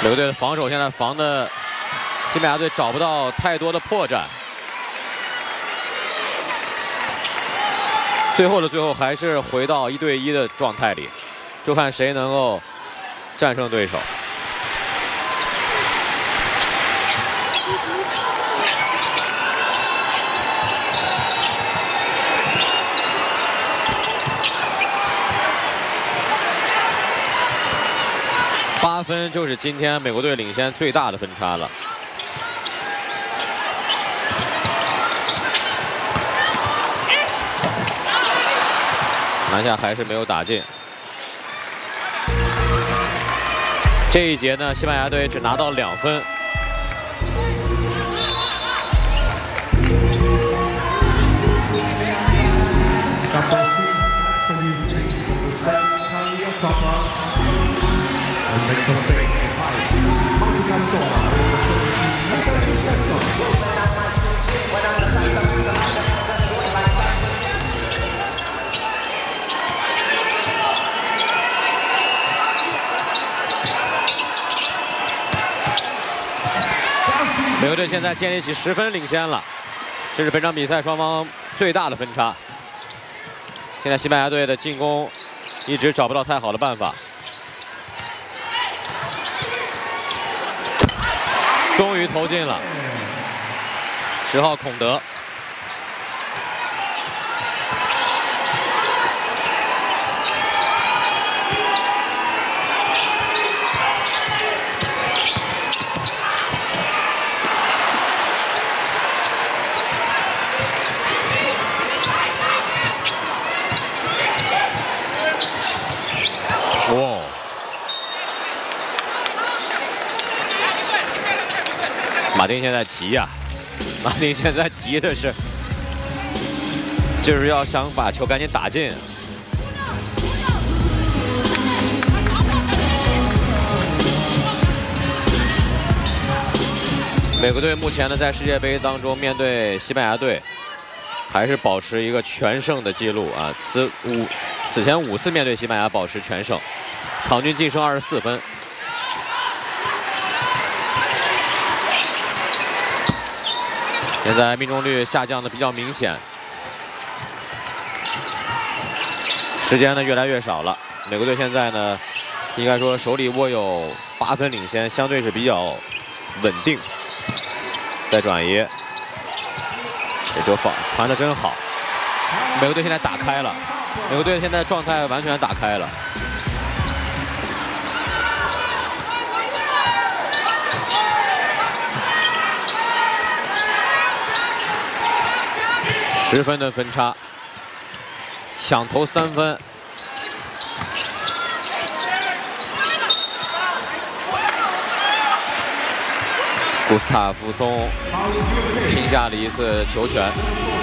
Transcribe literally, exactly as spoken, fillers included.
美国队的防守现在防的西班牙队找不到太多的破绽，最后的最后还是回到一对一的状态里，就看谁能够战胜对手。八分就是今天美国队领先最大的分差了。篮下还是没有打进。这一节呢，西班牙队只拿到两分。美国队现在建立起十分领先了，这是本场比赛双方最大的分差。现在西班牙队的进攻一直找不到太好的办法，终于投进了，十号孔德。哇！马丁现在急呀、啊，马丁现在急的是，就是要想把球赶紧打进。美国队目前呢，在世界杯当中面对西班牙队，还是保持一个全胜的记录啊！此五此前五次面对西班牙保持全胜。场均净胜二十四分。现在命中率下降的比较明显，时间呢越来越少了。美国队现在呢，应该说手里握有八分领先，相对是比较稳定。再转移，这球防传的真好。美国队现在打开了，美国队现在状态完全打开了。十分的分差，抢投三分。古斯塔夫松拼下了一次球权。